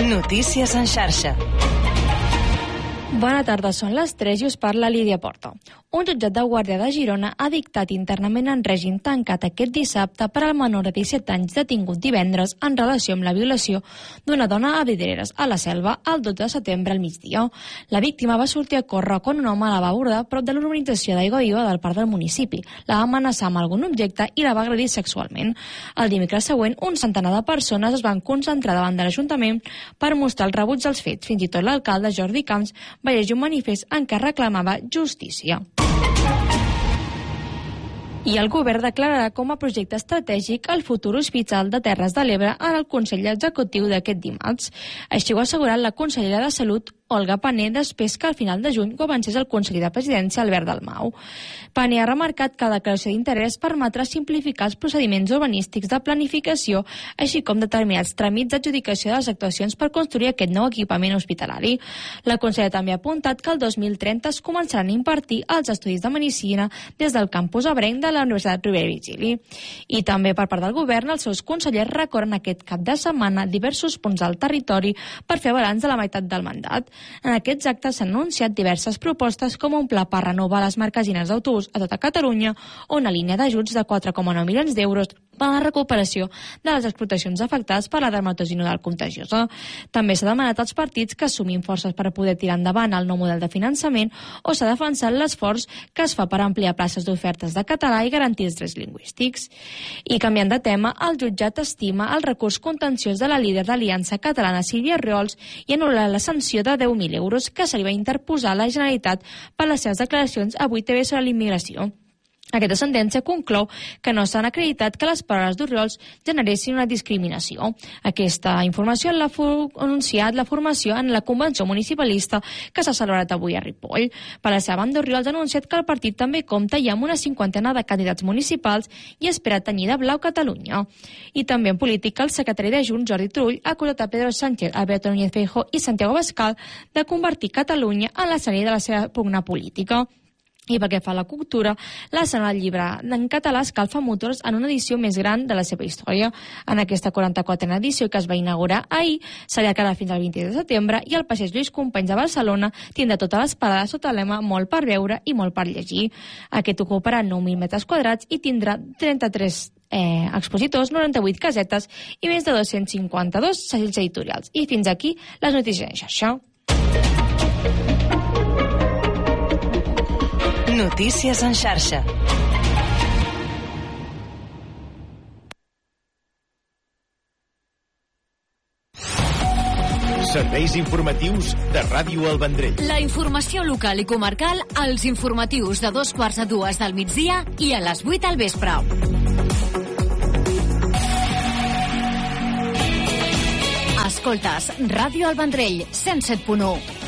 Notícies en xarxa. Bona tarda, són les 3 i us parla Lídia Porta. Un jutjat de Guàrdia de Girona ha dictat internament en règim tancat aquest dissabte per al menor de 17 anys detingut divendres en relació amb la violació d'una dona a Vidreres, a la Selva, el 12 de setembre al migdia. La víctima va sortir a córrer quan un home la va abordar prop de l'urbanització d'Aigua Viva del parc del municipi. La va amenaçar amb algun objecte i la va agredir sexualment. El dimecres següent, un centenar de persones es van concentrar davant de l'Ajuntament per mostrar el rebuig dels fets. Fins i tot l'alcalde Jordi Camps va llegir un manifest en què reclamava justícia. I el govern declararà com a projecte estratègic el futur Hospital de Terres de l'Ebre en el Consell Executiu d'aquest dimarts. Així ho ha assegurat la consellera de Salut, Olga Pané, després que al final de juny ho avancés el conseller de Presidència, Albert Dalmau. Pané ha remarcat que la declaració d'interès permetrà simplificar els procediments urbanístics de planificació, així com determinats tràmits d'adjudicació de les actuacions per construir aquest nou equipament hospitalari. La consellera també ha apuntat que el 2030 es començaran a impartir els estudis de medicina des del campus ebrenc de la Universitat Rovira i Virgili. I també per part del govern, els seus consellers recorren aquest cap de setmana diversos punts del territori per fer balanç de la meitat del mandat. En aquests actes s'han anunciat diverses propostes com un pla per renovar les marquesines d'autobús a tota Catalunya o una línia d'ajuts de 4,9 milions d'euros per a la recuperació de les explotacions afectades per la dermatosi nodal contagiosa. També s'ha demanat als partits que assumin forces per poder tirar endavant el nou model de finançament o s'ha defensat l'esforç que es fa per ampliar places d'ofertes de català i garantir els drets lingüístics. I canviant de tema, el jutjat estima el recurs contenciós de la líder d'Aliança Catalana, Sílvia Riols, i anul·la la sanció de 10.000 euros que se li va interposar a la Generalitat per les seves declaracions a 8TV sobre la immigració. Aquesta sentència conclou que no s'han acreditat que les paraules d'Orriols generessin una discriminació. Aquesta informació l'ha anunciat la formació en la convenció municipalista que s'ha celebrat avui a Ripoll. Per la seva banda, Orriols ha anunciat que el partit també compta ja amb una 50 de candidats municipals i espera tenyir de blau Catalunya. I també en política, el secretari de Junts, Jordi Turull, ha acusat a Pedro Sánchez, Alberto Núñez Feijóo i Santiago Abascal de convertir Catalunya en l'escenari de la seva pugna política. I pel que fa a la cultura, la Setmana del Llibre en català escalfa motors en una edició més gran de la seva història. En aquesta 44a edició, que es va inaugurar ahir, s'allargarà fins al 23 de setembre i el Passeig Lluís Companys de Barcelona tindrà totes les parades sota el lema molt per veure i molt per llegir. Aquest ocuparà 9.000 metres quadrats i tindrà 33 expositors, 98 casetes i més de 252 segells editorials. I fins aquí les notícies en xarxa. Notícies en xarxa. Serveis informatius de Ràdio El Vendrell. La informació local i comarcal als informatius de 2:45 del migdia i a les 8 al vespre. Escoltes Ràdio El Vendrell, 107.1.